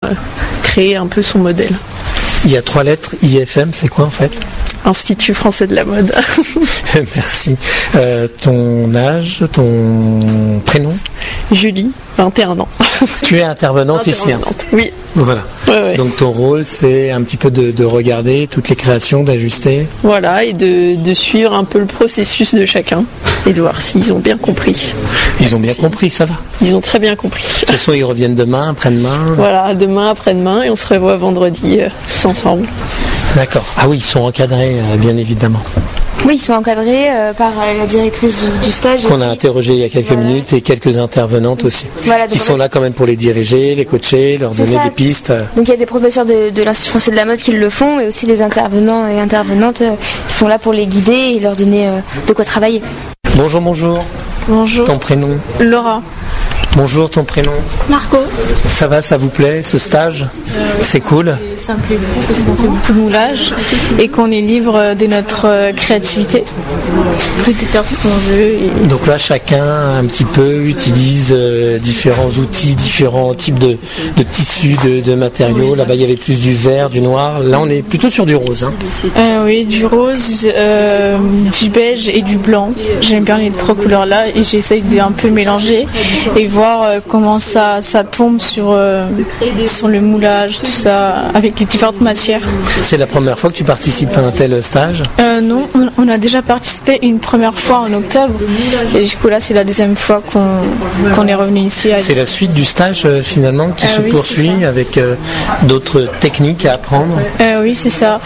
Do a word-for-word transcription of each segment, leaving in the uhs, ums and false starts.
créer un peu son modèle. Il y a trois lettres, I F M, c'est quoi en fait ? Institut français de la mode. Merci. Euh, ton âge, ton prénom ? Julie, vingt et un ans. Tu es intervenante ici, hein ? Oui. Voilà. Ouais, ouais. Donc ton rôle, c'est un petit peu de, de regarder toutes les créations, d'ajuster. Voilà, et de, de suivre un peu le processus de chacun et de voir s'ils ont bien compris. Ils ont bien si. compris, ça va. Ils ont très bien compris. De toute façon, ils reviennent demain, après-demain. Voilà, demain, après-demain, et on se revoit vendredi, euh, tous ensemble. D'accord. Ah oui, ils sont encadrés, euh, bien évidemment. Oui, ils sont encadrés euh, par euh, la directrice du, du stage. Qu'on a interrogé il y a quelques voilà. minutes et quelques intervenantes aussi. Voilà, qui sont là quand même pour les diriger, les coacher, leur donner ça. des pistes. Donc il y a des professeurs de, de l'Institut français de la mode qui le font, mais aussi des intervenants et intervenantes euh, qui sont là pour les guider et leur donner euh, de quoi travailler. Bonjour, bonjour. Bonjour. Ton prénom ? Laura. Bonjour, ton prénom ? Marco. Ça va, ça vous plaît, ce stage ? euh, C'est cool. Ça me plaît beaucoup parce qu'on fait beaucoup de moulage et qu'on est libre de notre créativité. On peut faire ce qu'on veut. Et... Donc là, chacun un petit peu utilise euh, différents outils, différents types de, de tissus, de, de matériaux. Là-bas, il y avait plus du vert, du noir. Là, on est plutôt sur du rose. Hein. Euh, oui, du rose, euh, du beige et du blanc. J'aime bien les trois couleurs-là et j'essaye de un peu mélanger et voir euh, comment ça, ça tombe sur, euh, sur le moulage, tout ça, avec les différentes matières. C'est la première fois que tu participes à un tel stage ? euh, Non, on a déjà participé une première fois en octobre et du coup là c'est la deuxième fois qu'on, qu'on est revenu ici. À... C'est la suite du stage euh, finalement qui euh, se oui, poursuit avec euh, d'autres techniques à apprendre. euh, Oui, c'est ça.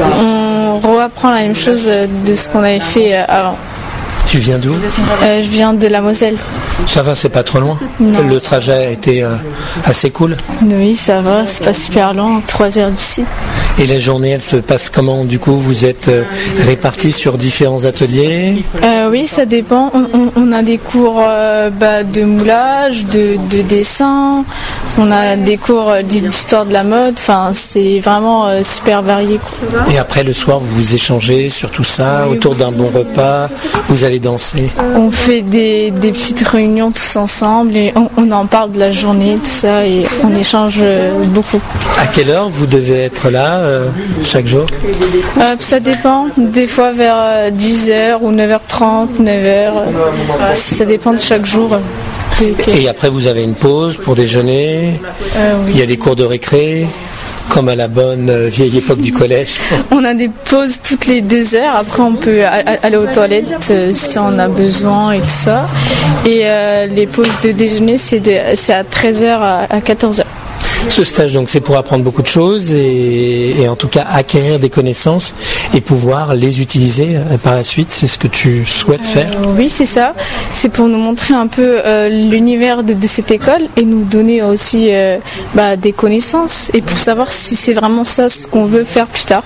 On reapprend la même chose de ce qu'on avait fait avant. Tu viens d'où ? euh, Je viens de la Moselle. Ça va, c'est pas trop loin. Non. Le trajet a été euh, assez cool. Oui, ça va, c'est pas super lent, trois heures d'ici. Et la journée, elle se passe comment ? Du coup, vous êtes euh, répartis sur différents ateliers ? euh, Oui, ça dépend. On, on, on a des cours euh, bah, de moulage, de, de dessin. On a des cours d'histoire de la mode. Enfin, c'est vraiment euh, super varié. Et après, le soir, vous vous échangez sur tout ça, oui, autour d'un bon repas. Vous allez danser. On fait des, des petites réunions tous ensemble et on, on en parle de la journée, tout ça, et on échange beaucoup. À quelle heure vous devez être là euh, chaque jour ? euh, Ça dépend. Des fois vers dix heures ou neuf heures trente, neuf heures. Ça dépend de chaque jour. Et après, vous avez une pause pour déjeuner. Euh, oui. Il y a des cours de récré. Comme à la bonne vieille époque du collège. On a des pauses toutes les deux heures. Après, on peut aller aux toilettes euh, si on a besoin et tout ça. Et euh, les pauses de déjeuner, c'est, de, c'est à treize heures à quatorze heures. Ce stage, donc, c'est pour apprendre beaucoup de choses et, et en tout cas acquérir des connaissances et pouvoir les utiliser euh, par la suite. C'est ce que tu souhaites faire ? euh, Oui, c'est ça. C'est pour nous montrer un peu euh, l'univers de, de cette école et nous donner aussi euh, bah, des connaissances et pour savoir si c'est vraiment ça ce qu'on veut faire plus tard.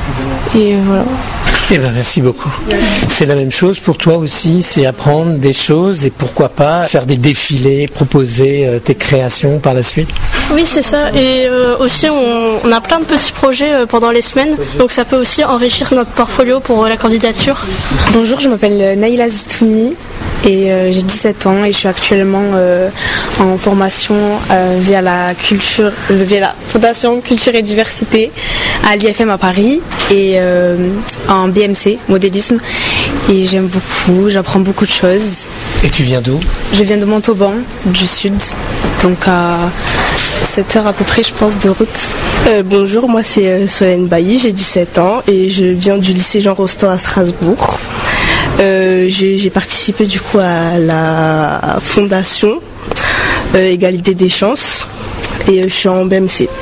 Et euh, voilà. Eh ben merci beaucoup. C'est la même chose pour toi aussi, c'est apprendre des choses et pourquoi pas faire des défilés, proposer euh, tes créations par la suite. Oui, c'est ça. Et euh, aussi, on, on a plein de petits projets euh, pendant les semaines, donc ça peut aussi enrichir notre portfolio pour euh, la candidature. Bonjour, je m'appelle Naïla Zitouni et euh, j'ai dix-sept ans et je suis actuellement euh, en formation euh, via la culture, euh, via la Fondation Culture et Diversité à l'I F M à Paris et euh, en B M C, modélisme. Et j'aime beaucoup, j'apprends beaucoup de choses. Et tu viens d'où ? Je viens de Montauban, du sud, donc à sept heures à peu près, je pense, de route. Euh, bonjour, moi c'est euh, Solène Bailly, j'ai dix-sept ans et je viens du lycée Jean Rostand à Strasbourg. Euh, j'ai, j'ai participé du coup à la fondation euh, Égalité des chances et euh, je suis en B M C.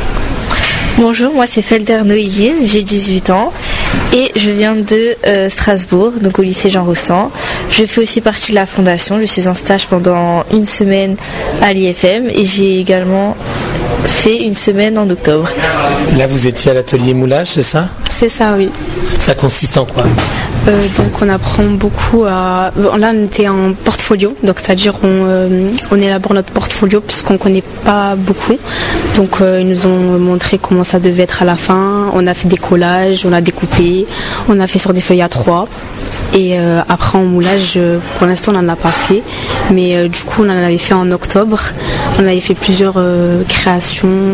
Bonjour, moi c'est Felder Noéline, j'ai dix-huit ans et je viens de euh, Strasbourg, donc au lycée Jean Rostand. Je fais aussi partie de la fondation, je suis en stage pendant une semaine à l'I F M et j'ai également fait une semaine en octobre. Là vous étiez à l'atelier moulage, c'est ça ? C'est ça, oui. Ça consiste en quoi ? Euh, donc on apprend beaucoup à... Là on était en portfolio, donc c'est-à-dire on, euh, on élabore notre portfolio puisqu'on ne connaît pas beaucoup. Donc euh, ils nous ont montré comment ça devait être à la fin. On a fait des collages, on a découpé, on a fait sur des feuilles A trois. Et euh, après en moulage, pour l'instant on n'en a pas fait. Mais euh, du coup on en avait fait en octobre. On avait fait plusieurs euh, créations.